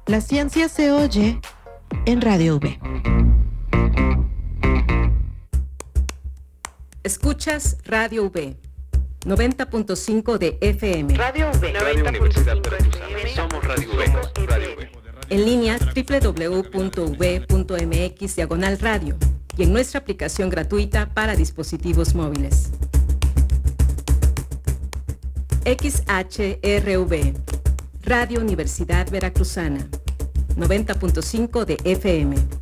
La ciencia se oye en Radio V. Escuchas Radio V, 90.5 de FM. Radio V, Radio Universidad Veracruzana. Somos Radio V. Radio V. En línea www.uv.mx/radio y en nuestra aplicación gratuita para dispositivos móviles. XHRV, Radio Universidad Veracruzana, 90.5 de FM.